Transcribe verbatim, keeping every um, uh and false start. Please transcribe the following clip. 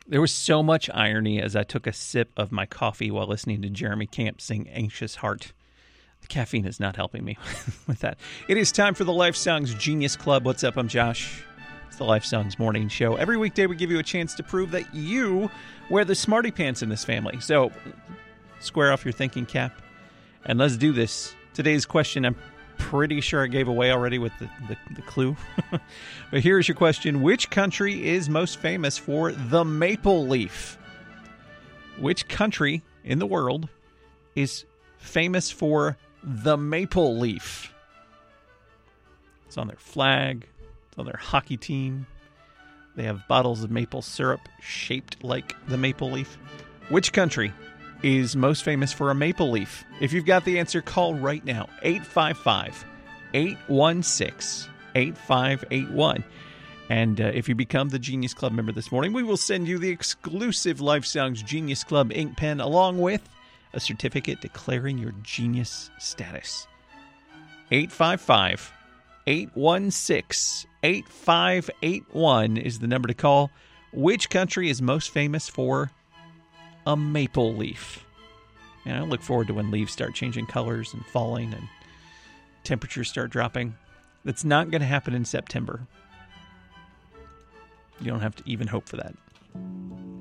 There was so much irony as I took a sip of my coffee while listening to Jeremy Camp sing Anxious Heart. The caffeine is not helping me with that. It is time for the Life Songs Genius Club. What's up? I'm Josh. It's the Life Songs Morning Show. Every weekday we give you a chance to prove that you wear the smarty pants in this family. So square off your thinking cap and let's do this. Today's question, I'm pretty sure I gave away already with the, the, the clue. But here's your question. Which country is most famous for the maple leaf? Which country in the world is famous for the maple leaf? It's on their flag. It's on their hockey team. They have bottles of maple syrup shaped like the maple leaf. Which country is most famous for a maple leaf? If you've got the answer, call right now. eight five five, eight one six, eight five eight one. And uh, if you become the Genius Club member this morning, we will send you the exclusive Life Songs Genius Club ink pen along with a certificate declaring your genius status. eight five five, eight one six, eight five eight one is the number to call. Which country is most famous for a maple leaf? And I look forward to when leaves start changing colors and falling and temperatures start dropping. That's not going to happen in September. You don't have to even hope for that.